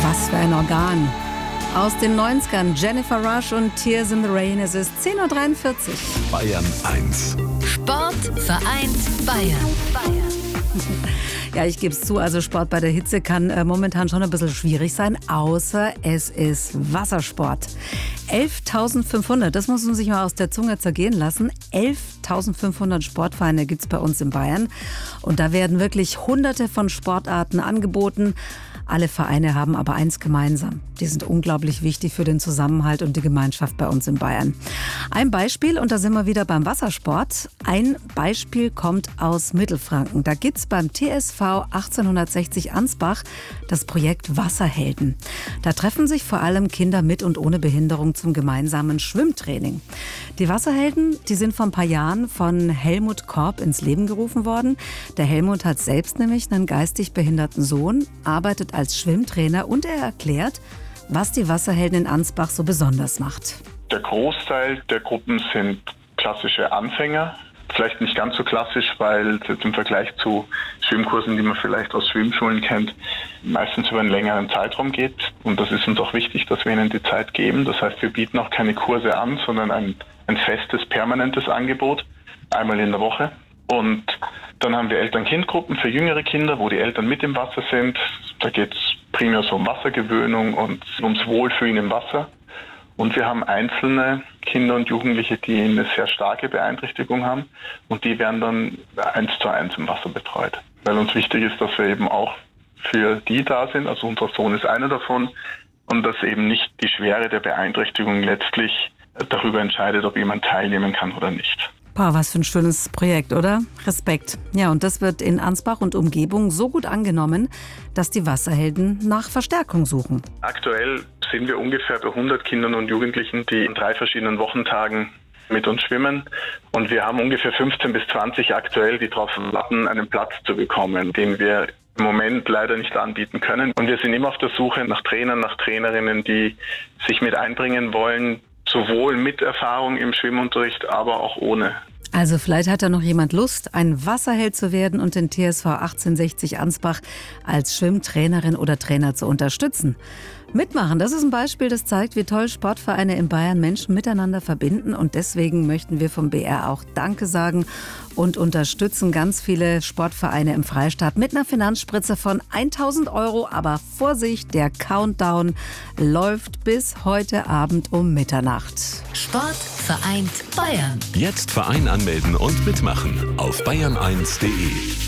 Was für ein Organ. Aus den 90ern Jennifer Rush und Tears in the Rain. Es ist 10:43 Uhr. Bayern 1. Sport vereint Bayern. Ja, ich gebe es zu, also Sport bei der Hitze kann momentan schon ein bisschen schwierig sein, außer es ist Wassersport. 11.500, das muss man sich mal aus der Zunge zergehen lassen. 11.500 Sportvereine gibt es bei uns in Bayern. Und da werden wirklich hunderte von Sportarten angeboten. Alle Vereine haben aber eins gemeinsam. Die sind unglaublich wichtig für den Zusammenhalt und die Gemeinschaft bei uns in Bayern. Ein Beispiel, und da sind wir wieder beim Wassersport. Ein Beispiel kommt aus Mittelfranken. Da gibt es beim TSV 1860 Ansbach das Projekt Wasserhelden. Da treffen sich vor allem Kinder mit und ohne Behinderung zum gemeinsamen Schwimmtraining. Die Wasserhelden, die sind vor ein paar Jahren von Helmut Korb ins Leben gerufen worden. Der Helmut hat selbst nämlich einen geistig behinderten Sohn, arbeitet als Schwimmtrainer und er erklärt, was die Wasserhelden in Ansbach so besonders macht. Der Großteil der Gruppen sind klassische Anfänger. Vielleicht nicht ganz so klassisch, weil es jetzt im Vergleich zu Schwimmkursen, die man vielleicht aus Schwimmschulen kennt, meistens über einen längeren Zeitraum geht. Und das ist uns auch wichtig, dass wir ihnen die Zeit geben. Das heißt, wir bieten auch keine Kurse an, sondern ein festes, permanentes Angebot, einmal in der Woche. Und dann haben wir Eltern-Kind-Gruppen für jüngere Kinder, wo die Eltern mit im Wasser sind. Da geht es primär so um Wassergewöhnung und ums Wohlfühlen im Wasser. Und wir haben einzelne Kinder und Jugendliche, die eine sehr starke Beeinträchtigung haben. Und die werden dann 1:1 im Wasser betreut. Weil uns wichtig ist, dass wir eben auch für die da sind. Also unser Sohn ist einer davon. Und dass eben nicht die Schwere der Beeinträchtigung letztlich darüber entscheidet, ob jemand teilnehmen kann oder nicht. Boah, was für ein schönes Projekt, oder? Respekt. Ja, und das wird in Ansbach und Umgebung so gut angenommen, dass die Wasserhelden nach Verstärkung suchen. Aktuell sind wir ungefähr bei 100 Kindern und Jugendlichen, die in 3 verschiedenen Wochentagen mit uns schwimmen. Und wir haben ungefähr 15 bis 20 aktuell, die darauf warten, einen Platz zu bekommen, den wir im Moment leider nicht anbieten können. Und wir sind immer auf der Suche nach Trainern, nach Trainerinnen, die sich mit einbringen wollen, sowohl mit Erfahrung im Schwimmunterricht, aber auch ohne. Also vielleicht hat da noch jemand Lust, ein Wasserheld zu werden und den TSV 1860 Ansbach als Schwimmtrainerin oder Trainer zu unterstützen. Mitmachen, das ist ein Beispiel, das zeigt, wie toll Sportvereine in Bayern Menschen miteinander verbinden. Und deswegen möchten wir vom BR auch Danke sagen und unterstützen ganz viele Sportvereine im Freistaat mit einer Finanzspritze von 1.000 €. Aber Vorsicht, der Countdown läuft bis heute Abend um Mitternacht. Sport vereint Bayern. Jetzt Verein anmelden und mitmachen auf bayern1.de.